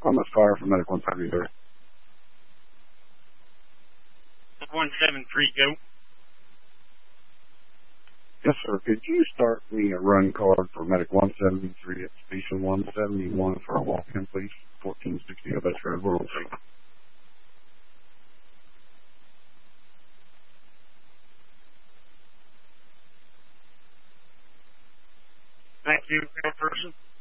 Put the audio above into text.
Thomas Fire for Medic 173. 173, go. Yes, sir. Could you start me a run card for Medic 173 at Station 171 for a walk-in, please? 1460 of Best Road, World Street. Thank you, person.